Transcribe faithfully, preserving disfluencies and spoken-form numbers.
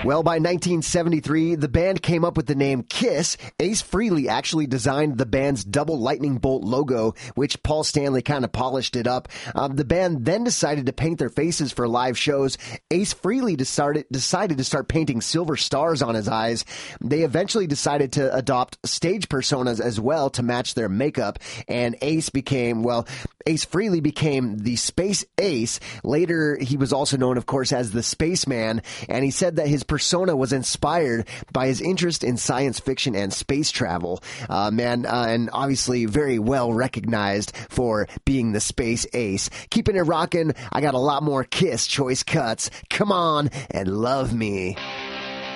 Well, by nineteen seventy-three, the band came up with the name Kiss. Ace Frehley actually designed the band's double lightning bolt logo, which Paul Stanley kind of polished it up. Um, the band then decided to paint their faces for live shows. Ace Frehley decided, decided to start painting silver stars on his eyes. They eventually decided to adopt stage personas as well to match their makeup, and Ace became, well, Ace Frehley became the Space Ace. Later, he was also known, of course, as the Spaceman, and he said that his persona was inspired by his interest in science fiction and space travel. Uh, man, uh, and obviously very well recognized for being the Space Ace. Keeping it rocking, I got a lot more Kiss choice cuts. Come on and love me.